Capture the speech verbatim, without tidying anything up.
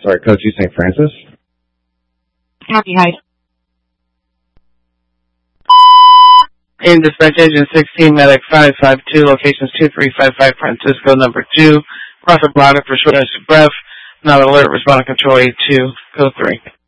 Sorry, Code two Saint Francis. Happy Heights. In dispatch engine sixteen, medic five five two, locations two three five five, Francisco, number two. Profit blotter for shortness of breath. Not alert, responding control eight two, code three.